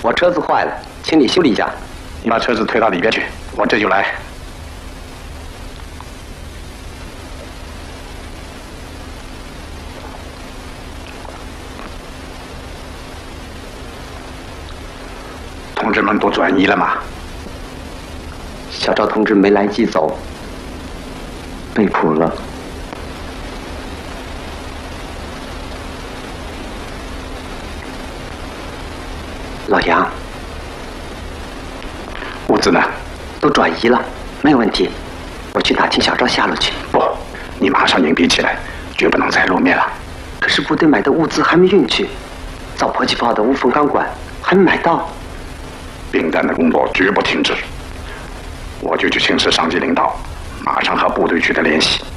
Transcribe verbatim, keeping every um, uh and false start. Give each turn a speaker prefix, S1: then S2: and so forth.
S1: 我车子坏了，请你修理一下。
S2: 你把车子推到里边去，我这就来。同志们都转移了吗？
S1: 小赵同志没来及走，被捕了。老杨，
S2: 物资呢？
S1: 都转移了，没有问题。我去打听小赵下落去。
S2: 不，你马上隐蔽起来，绝不能再露面了。
S1: 可是部队买的物资还没运去，造迫击炮的无缝钢管还没买到。
S2: 兵站的工作绝不停止。我就去请示上级领导，马上和部队取得联系。